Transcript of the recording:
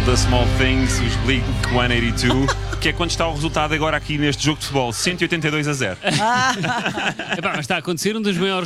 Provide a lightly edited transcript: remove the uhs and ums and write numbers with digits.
The Small Things, os Blink-182, que é quando está o resultado agora aqui neste jogo de futebol, 182-0. Epá, mas está a acontecer um dos maiores